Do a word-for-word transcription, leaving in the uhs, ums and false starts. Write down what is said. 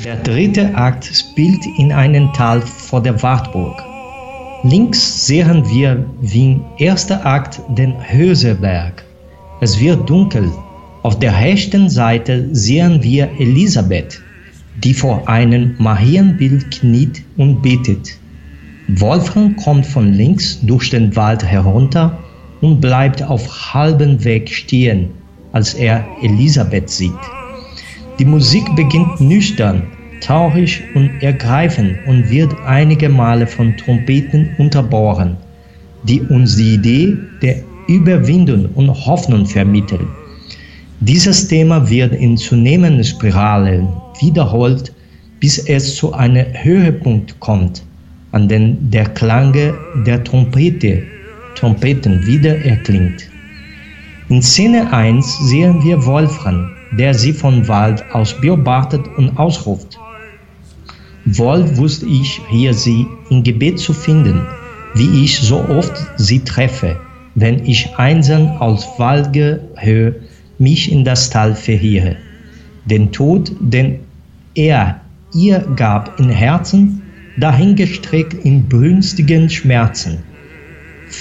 Der dritte Akt spielt in einem Tal vor der Wartburg. Links sehen wir wie im ersten Akt den Höseberg. Es wird dunkel. Auf der rechten Seite sehen wir Elisabeth, die vor einem Marienbild kniet und betet. Wolfram kommt von links durch den Wald herunter und bleibt auf halbem Weg stehen, als er Elisabeth sieht. Die Musik beginnt nüchtern, traurig und ergreifend und wird einige Male von Trompeten unterbrochen, die uns die Idee der Überwindung und Hoffnung vermitteln. Dieses Thema wird in zunehmenden Spiralen wiederholt, bis es zu einem Höhepunkt kommt, an dem der Klang der Trompete, Trompeten wieder erklingt. In Szene eins sehen wir Wolfram, der sie vom Wald aus beobachtet und ausruft: Wohl wusste ich, hier sie im Gebet zu finden, wie ich so oft sie treffe, wenn ich einsam aus Waldgehöhe mich in das Tal verirre. Den Tod, den er ihr gab im Herzen, dahingestreckt in brünstigen Schmerzen,